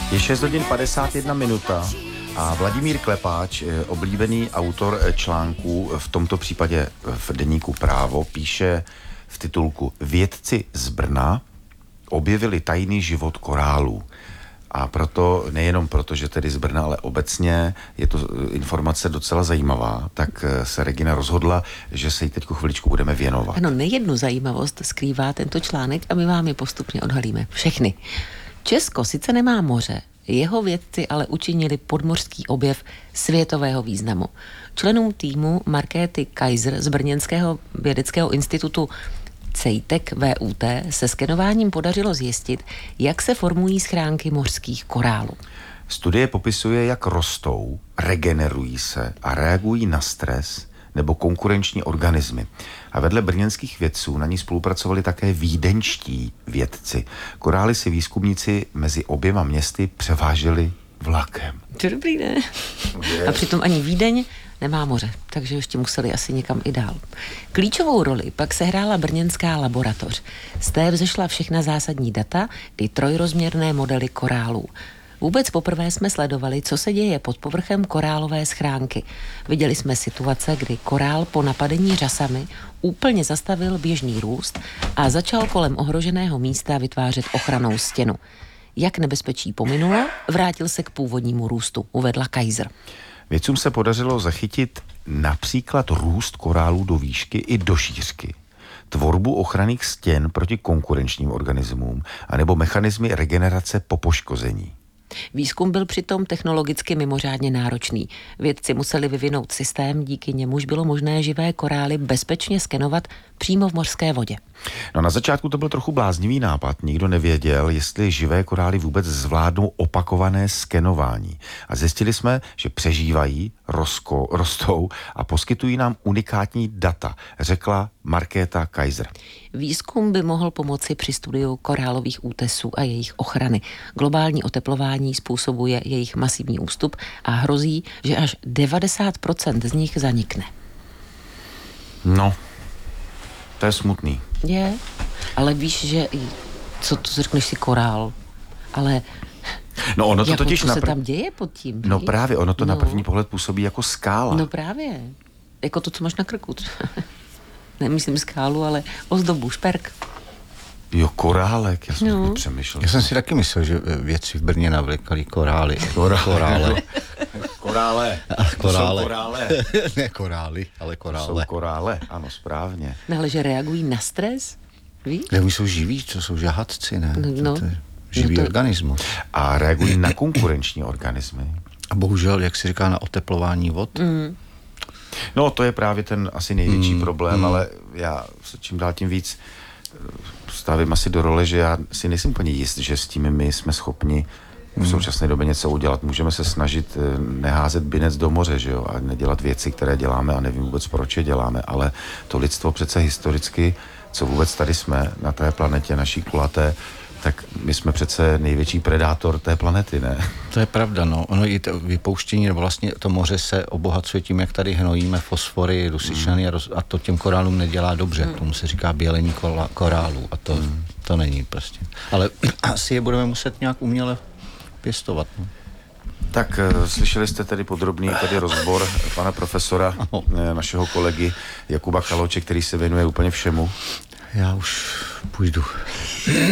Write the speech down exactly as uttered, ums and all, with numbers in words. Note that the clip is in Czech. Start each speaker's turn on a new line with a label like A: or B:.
A: Je šest hodin padesát jedna minuta a Vladimír Klepáč, oblíbený autor článků, v tomto případě v deníku Právo, píše v titulku Vědci z Brna objevili tajný život korálů. A proto, nejenom proto, že tedy z Brna, ale obecně je to informace docela zajímavá, tak se Regina rozhodla, že se jí teď chviličku budeme věnovat.
B: Ano, nejednu zajímavost skrývá tento článek a my vám je postupně odhalíme. Všechny. Česko sice nemá moře, jeho vědci ale učinili podmořský objev světového významu. Členům týmu Markéty Kaiser z brněnského vědeckého institutu CEITEC V U T se skenováním podařilo zjistit, jak se formují schránky mořských korálů.
A: Studie popisuje, jak rostou, regenerují se a reagují na stres nebo konkurenční organismy. A vedle brněnských vědců na ní spolupracovali také vídeňští vědci. Korály si výzkumníci mezi oběma městy převáželi vlakem.
B: To dobrý, ne?
A: Yes.
B: A přitom ani Vídeň nemá moře, takže ještě museli asi někam i dál. Klíčovou roli pak sehrála brněnská laboratoř. Z té vzešla všechna zásadní data i trojrozměrné modely korálů. Vůbec poprvé jsme sledovali, co se děje pod povrchem korálové schránky. Viděli jsme situace, kdy korál po napadení řasami úplně zastavil běžný růst a začal kolem ohroženého místa vytvářet ochrannou stěnu. Jak nebezpečí pominulo, vrátil se k původnímu růstu, uvedla Kaiser.
A: Vědcům se podařilo zachytit například růst korálů do výšky i do šířky, tvorbu ochranných stěn proti konkurenčním organismům anebo mechanismy regenerace po poškození.
B: Výzkum byl přitom technologicky mimořádně náročný. Vědci museli vyvinout systém, díky němuž bylo možné živé korály bezpečně skenovat přímo v mořské vodě.
A: No, na začátku to byl trochu bláznivý nápad. Nikdo nevěděl, jestli živé korály vůbec zvládnou opakované skenování. A zjistili jsme, že přežívají, rosko, rostou a poskytují nám unikátní data, řekla Markéta Kaiser.
B: Výzkum by mohl pomoci při studiu korálových útesů a jejich ochrany. Globální oteplování způsobuje jejich masivní ústup a hrozí, že až devadesát procent z nich zanikne.
A: No, to je smutný.
B: Je, ale víš, že co tu řekneš si korál, ale
A: no ono to
B: jako
A: totiž
B: co
A: na
B: se
A: pr...
B: tam děje pod tím?
A: No
B: víš?
A: právě, ono to
B: no.
A: na první pohled působí jako skála.
B: No právě, jako to, co máš na krku. Nemyslím skálu, ale ozdobu, šperk.
A: Jo, korálek, já jsem
B: No.
A: no. přemýšlel.
C: Já jsem si taky myslel, že vědci v Brně navlekali korály. Korále.
A: Korále.
C: Korále.
A: Korále. korále.
C: Ne korály, ale korále.
A: Jsou korále, ano, správně.
B: No, ale že reagují na stres, víš?
C: Ne, oni jsou živí, co jsou žahatci, ne?
B: No.
C: To je živý
B: No to-
C: organismus.
A: A reagují na konkurenční organismy.
C: A bohužel, jak se říká, na oteplování vod.
B: Mm.
A: No, to je právě ten asi největší
C: Mm,
A: problém,
C: mm.
A: ale já se čím dál tím víc stavím asi do role, že já si nejsem úplně jist, že s tím my jsme schopni v současné době něco udělat. Můžeme se snažit neházet binec do moře, že jo, a nedělat věci, které děláme a nevím vůbec, proč je děláme, ale to lidstvo přece historicky, co vůbec tady jsme na té planetě naší kulaté, tak my jsme přece největší predátor té planety, ne?
C: To je pravda, no. Ono i to vypouštění, nebo vlastně to moře se obohacuje tím, jak tady hnojíme fosfory, dusičnany a, roz, a to těm korálům nedělá dobře. Mm. Tomu se říká bělení kola, korálů a to, mm. to není prostě. Ale asi je budeme muset nějak uměle pěstovat. No.
A: Tak slyšeli jste tedy podrobný tady rozbor pana profesora, našeho kolegy Jakuba Kaloče, který se věnuje úplně všemu.
C: Já už půjdu.